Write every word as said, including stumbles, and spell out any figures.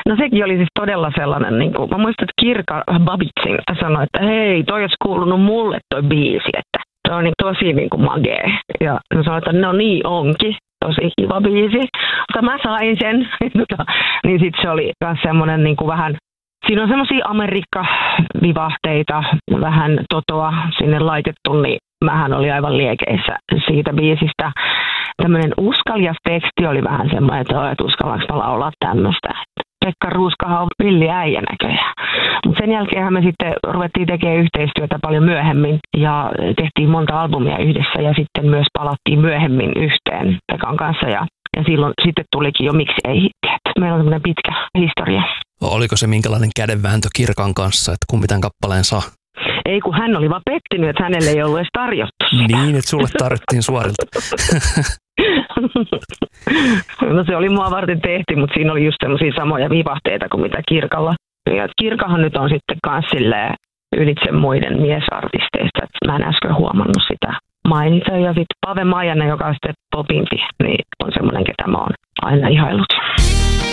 No sekin oli siis todella sellainen, niin kuin, mä muistan, että Kirka Babitsin sanoi, että hei, toi olisi kuulunut mulle toi biisi, että toi on niin, tosi niin kuin magee. Ja mä sanoin, että no niin onkin, tosi kiva biisi, mutta mä sain sen. Niin sitten se oli myös semmoinen niin kuin vähän, siinä on semmoisia Amerikka-vivahteita, vähän totoa sinne laitettu, niin mähän oli aivan liekeissä siitä biisistä. Tämmöinen uskaljas teksti oli vähän semmoinen, että, että uskallanko mä laulaa tämmöistä. Pekka Ruuskahan on villi äijä näköjään. Mutta sen jälkeenhän me sitten ruvettiin tekemään yhteistyötä paljon myöhemmin ja tehtiin monta albumia yhdessä ja sitten myös palattiin myöhemmin yhteen Pekan kanssa ja, ja silloin sitten tulikin jo Miksi ei hittiä. Meillä on tämmöinen pitkä historia. Oliko se minkälainen kädenvääntö Kirkan kanssa, että kumpi tämän kappaleen saa? Ei, kun hän oli vaan pettynyt, että hänelle ei ollut edes tarjottu sitä. Niin, että sulle tarjottiin suorilta. No se oli mua varten tehty, mutta siinä oli just semmoisia samoja vivahteita kuin mitä Kirkalla. Ja Kirkahan nyt on sitten kans silleen ylitse muiden miesartisteista, että mä en äsken huomannut sitä mainita. Ja sitten Pave Maijanen, joka on sitten popimpi, niin on semmoinen, ketä mä oon aina ihaillut.